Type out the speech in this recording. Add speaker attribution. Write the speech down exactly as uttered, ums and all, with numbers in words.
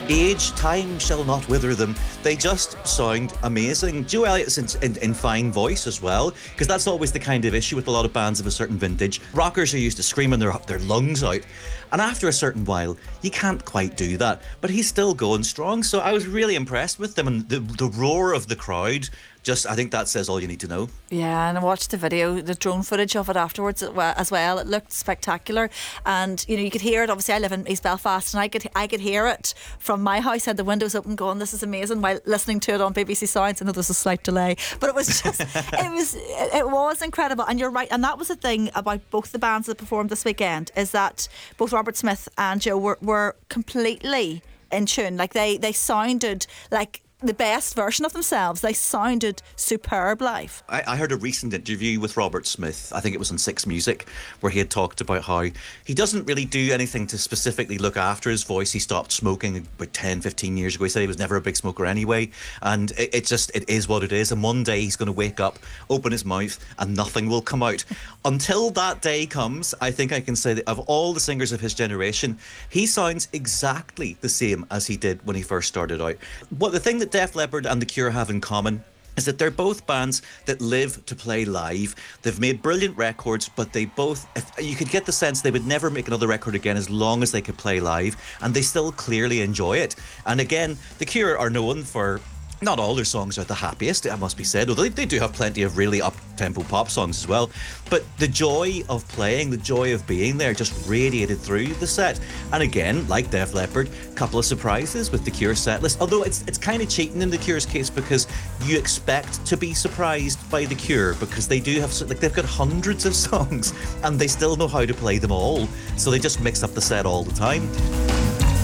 Speaker 1: age, time shall not wither them. They just sound amazing. Joe Elliott's in, in, in fine voice as well, because that's always the kind of issue with a lot of bands of a certain vintage. Rockers are used to screaming their, their lungs out, and after a certain while, you can't quite do that. But he's still going strong, so I was really impressed with them, and the, the roar of the crowd, just, I think that says all you need to know.
Speaker 2: Yeah, and I watched the video, the drone footage of it afterwards as well. It looked spectacular, and you know, you could hear it. Obviously, I live in East Belfast, and I could I could hear it from my house. I had the windows open, going, "This is amazing," while listening to it on B B C Sounds. I know there's a slight delay, but it was just, it was, it was incredible. And you're right, and that was the thing about both the bands that performed this weekend, is that both Robert Smith and Joe were were completely in tune. Like they they sounded like the best version of themselves. They sounded superb live.
Speaker 1: I, I heard a recent interview with Robert Smith, I think it was on Six Music, where he had talked about how he doesn't really do anything to specifically look after his voice. He stopped smoking about ten, fifteen years ago. He said he was never a big smoker anyway, and it, it just, it is what it is, and one day he's going to wake up, open his mouth, and nothing will come out. Until that day comes, I think I can say that of all the singers of his generation, he sounds exactly the same as he did when he first started out. But the thing that Def Leppard and The Cure have in common is that they're both bands that live to play live. They've made brilliant records, but they both, if, you could get the sense they would never make another record again as long as they could play live, and they still clearly enjoy it. And again, The Cure are known for, not all their songs are the happiest, it must be said, although they, they do have plenty of really up-tempo pop songs as well. But the joy of playing, the joy of being there just radiated through the set. And again, like Def Leppard, a couple of surprises with the Cure set list. Although it's it's kind of cheating in the Cure's case, because you expect to be surprised by the Cure, because they do have, like, they've got hundreds of songs and they still know how to play them all. So they just mix up the set all the time.